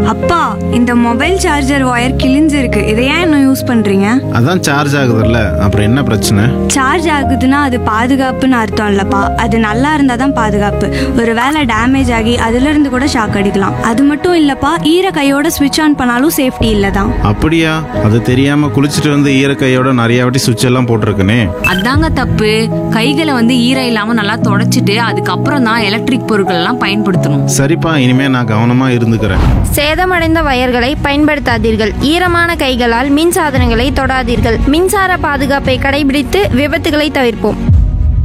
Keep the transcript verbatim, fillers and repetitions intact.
அப்பா, இந்த mobile charger wire கிழிஞ்சிருக்கு. இதை ஏன் இன்னும் யூஸ் பண்றீங்க? அதான் சார்ஜ் ஆகுதுல்ல, அப்புறம் என்ன பிரச்சனை? சார்ஜ் ஆகுதுன்னா அது பாதுகாப்புன்னு அர்த்தம் இல்லப்பா. அது நல்லா இருந்தா தான் பாதுகாப்பு. ஒருவேளை டேமேஜ் ஆகி அதுல இருந்து கூட ஷாக் அடிக்கலாம். அது மட்டும் இல்லப்பா, ஈர கையோட ஸ்விட்ச் ஆன் பண்ணாலும் சேஃப்டி இல்ல தான். அப்படியா? அது தெரியாம குளிச்சுட்டு வந்து ஈரக்கையோட நிறைய வாட்டி சுவிட்ச் எல்லாம் போட்டிருக்கனே. அதாங்க தப்பு. கைகளை வந்து ஈரம் இல்லாம நல்லா தொடச்சிட்டு அதுக்கப்புறம் தான் எலக்ட்ரிக் பொருட்கள் எல்லாம் பயன்படுத்தணும். சரிப்பா, இனிமே நான் கவனமா இருந்துக்கிறேன். சேதமடைந்த வயர்களை பயன்படுத்தாதீர்கள். ஈரமான கைகளால் மின் சாதனங்களை தொடாதீர்கள். மின்சார பாதுகாப்பை கடைபிடித்து விபத்துகளை தவிர்ப்போம்.